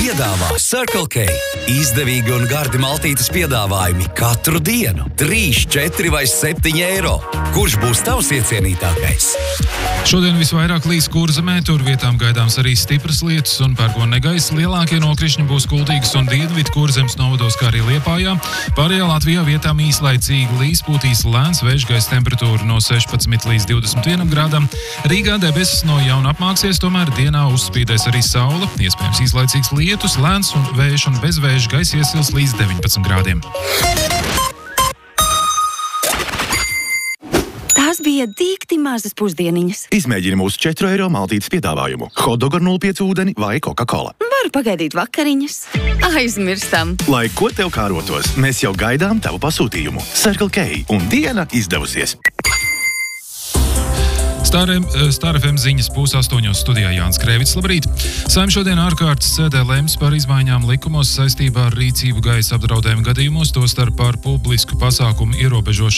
piedāvā Circle K. Izdevīgi un gardi maltītes piedāvājumi katru dienu. 3, 4 vai 7 eiro. Kurš būs tavs iecienītākais? Šodien visvairāk līs Kurzemē, tur vietām gaidāms arī stipras lietus un pērkona negaiss. Lielākie nokrišņi būs Kultīgas un Dienvidu Kurzemes novados, kā arī Liepājā. Pārējā Latvijā vietām īslaicīgi līs, pūtīs lēns vējš, gaisa temperatūra no 16 līdz 21 grādam. Rīgā debesis no jauna apmāksies, tomēr dienā uzspīdēs arī saule. Iespējams īslaicīgs lietus, lēns un vējš un bez vējš gaisa iesils līdz 19 grādiem. Tās bija dīkti mazas pusdieniņas. Izmēģini mūsu 4 eiro maltītes piedāvājumu. Hotdog ar 0,5 ūdeni vai Coca-Cola. Varu pagaidīt vakariņas. Aizmirstam. Lai ko tev kārotos, mēs jau gaidām tavu pasūtījumu. Circle K un diena izdevusies. Star FM ziņas 7:30 studijā Jānis Krēvits. Labrīt! Saeima šodien ārkārtas sēdē lems par izmaiņām likumos saistībā ar rīcību gaisa apdraudējuma gadījumos, tostarp par publisku pasākumu ierobežošanu